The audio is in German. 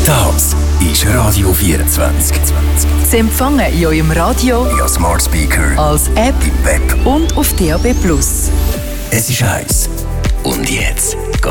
Das ist Radio 24. Sie empfangen in eurem Radio, via Smart Speaker, als App im Web und auf DAB+. Es ist heiß. Und jetzt